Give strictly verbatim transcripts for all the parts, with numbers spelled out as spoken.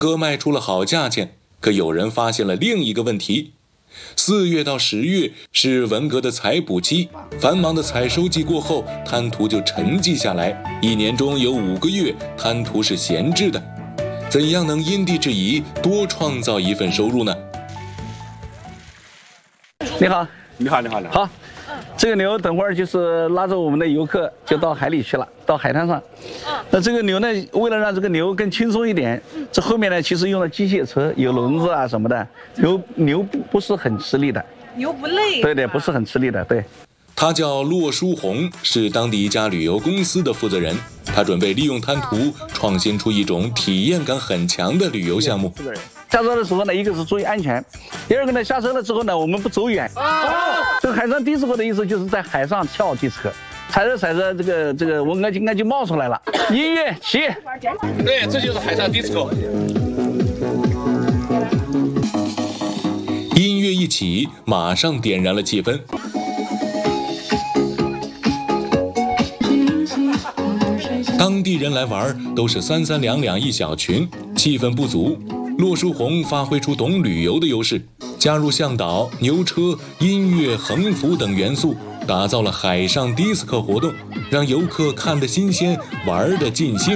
哥卖出了好价钱，可有人发现了另一个问题。四月到十月是文革的采捕期，繁忙的采收季过后，滩涂就沉寂下来，一年中有五个月滩涂是闲置的。怎样能因地制宜，多创造一份收入呢？ 你好， 你好，你好，你好。 好，这个牛等会儿就是拉着我们的游客就到海里去了，到海滩上。那这个牛呢，为了让这个牛更轻松一点，这后面呢其实用了机械车，有轮子啊什么的，牛牛不不是很吃力的。 牛不累。 对对，不是很吃力的，对。 他叫骆书红，是当地一家旅游公司的负责人。他准备利用滩涂创新出一种体验感很强的旅游项目。 下车的时候呢，一个是注意安全，第二个呢，下车了之后呢，我们不走远。这个海上迪斯科的意思就是在海上跳迪斯科，踩着踩着这个这个文革应该就冒出来了。音乐起， 对，这就是海上迪斯科。 音乐一起，马上点燃了气氛。当地人来玩都是三三两两一小群，气氛不足。骆书红发挥出懂旅游的优势，加入向导、牛车、音乐、横幅等元素，打造了海上迪斯科活动，让游客看得新鲜，玩得尽兴。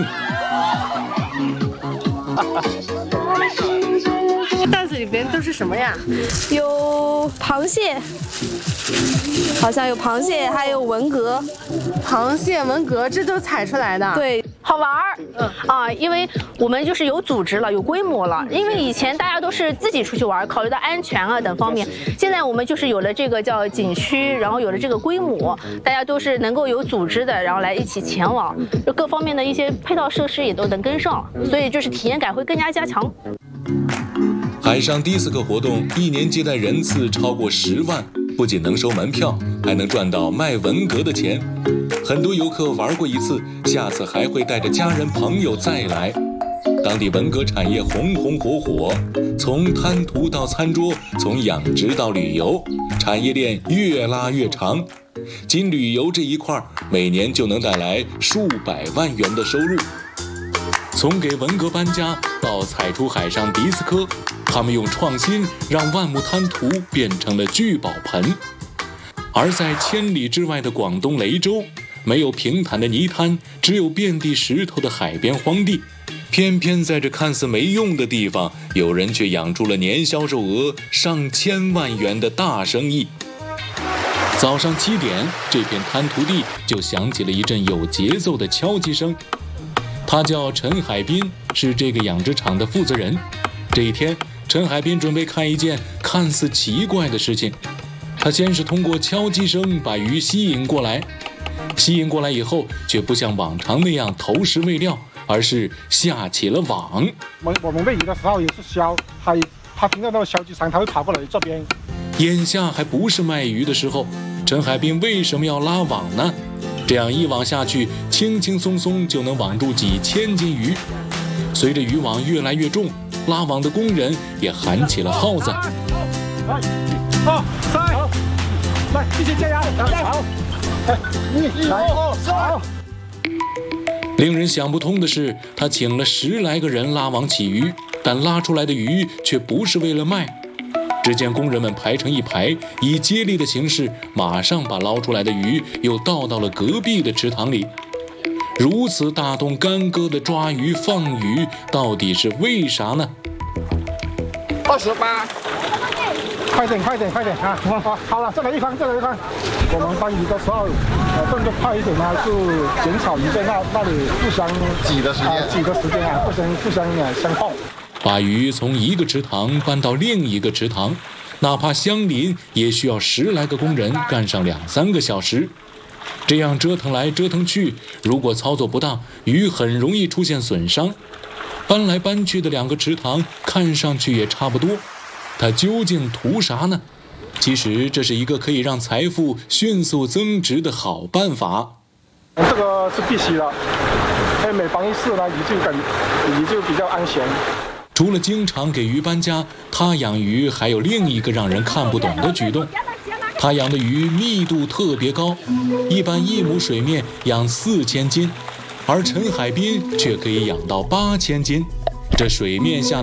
袋子里边都是什么呀？ 有螃蟹，好像有螃蟹，还有文革。 螃蟹、文革，这都采出来的。 对， 好玩儿。嗯啊，因为我们就是有组织了，有规模了。因为以前大家都是自己出去玩，考虑到安全啊等方面。现在我们就是有了这个叫景区，然后有了这个规模，大家都是能够有组织的，然后来一起前往，就各方面的一些配套设施也都能跟上，所以就是体验感会更加加强。 海上迪斯科活动一年接待人次超过十万，不仅能收门票，还能赚到卖文革的钱。很多游客玩过一次，下次还会带着家人朋友再来。当地文革产业红红火火，从滩涂到餐桌，从养殖到旅游，产业链越拉越长。仅旅游这一块，每年就能带来数百万元的收入。从给文革搬家到采出海上迪斯科，他们用创新让万亩滩涂变成了聚宝盆。而在千里之外的广东雷州，没有平坦的泥滩，只有遍地石头的海边荒地。偏偏在这看似没用的地方，有人却养出了年销售额上千万元的大生意。早上七点，这片滩涂地就响起了一阵有节奏的敲击声。他叫陈海滨，是这个养殖场的负责人。这一天，陈海滨准备看一件看似奇怪的事情。他先是通过敲击声把鱼吸引过来，吸引过来以后，却不像往常那样投食喂料，而是下起了网。 我我们喂鱼的时候也是消，它它听到那个消击声，它会跑过来这边。 眼下还不是卖鱼的时候，陈海滨为什么要拉网呢？这样一网下去，轻轻松松就能网住几千斤鱼。随着渔网越来越重，拉网的工人也喊起了号子。 来，二三，来，一起加油，加油！一、二、三。 令人想不通的是，他请了十来个人拉网起鱼，但拉出来的鱼却不是为了卖。只见工人们排成一排，以接力的形式，马上把捞出来的鱼又倒到了隔壁的池塘里。如此大动干戈的抓鱼放鱼，到底是为啥呢？ 二十八， 快点，快点，快点啊！好，好了，再来一筐，再来一筐。我们搬鱼的时候，呃，动作快一点呢，就减少鱼在那那里互相挤的时间， 啊、挤的时间啊，不相互相啊相碰。 把鱼从一个池塘搬到另一个池塘，哪怕相邻，也需要十来个工人干上两三个小时。这样折腾来折腾去，如果操作不当，鱼很容易出现损伤。搬来搬去的两个池塘看上去也差不多，它究竟图啥呢？其实这是一个可以让财富迅速增值的好办法。 这个是必须的，所以每防一次呢，鱼就感鱼就比较安全。 除了经常给鱼搬家，他养鱼还有另一个让人看不懂的举动。他养的鱼密度特别高，一般一亩水面养四千斤，而陈海滨却可以养到八千斤。这水面下